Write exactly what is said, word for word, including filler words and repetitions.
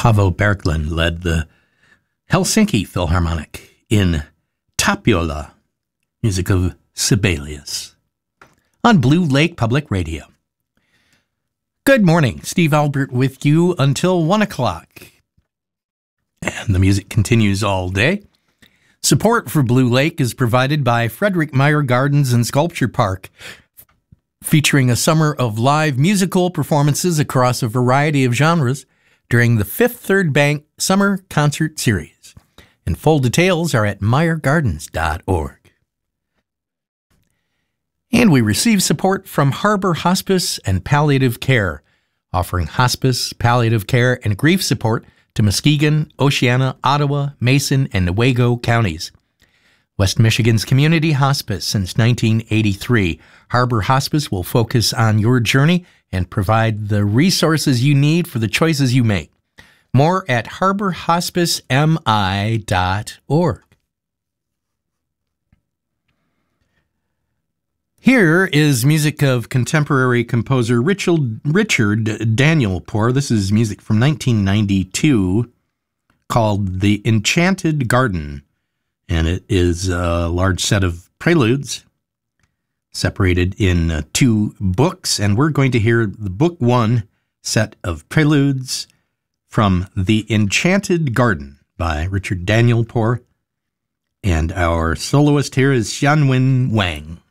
Paavo Berglund led the Helsinki Philharmonic in Tapiola, music of Sibelius, on Blue Lake Public Radio. Good morning, Steve Albert with you until one o'clock. And the music continues all day. Support for Blue Lake is provided by Frederick Meyer Gardens and Sculpture Park, featuring a summer of live musical performances across a variety of genres during the Fifth Third Bank Summer Concert Series. And full details are at meyer gardens dot org. And we receive support from Harbor Hospice and Palliative Care, offering hospice, palliative care, and grief support to Muskegon, Oceana, Ottawa, Mason, and Newaygo counties. West Michigan's community hospice since nineteen eighty-three. Harbor Hospice will focus on your journey and provide the resources you need for the choices you make. More at harbor hospice m i dot org. Here is music of contemporary composer Richard, Richard Danielpour. This is music from nineteen ninety-two called The Enchanted Garden, and it is a large set of preludes separated in uh, two books, and we're going to hear the book one set of preludes from The Enchanted Garden by Richard Danielpour, and our soloist here is Xianwen Wang.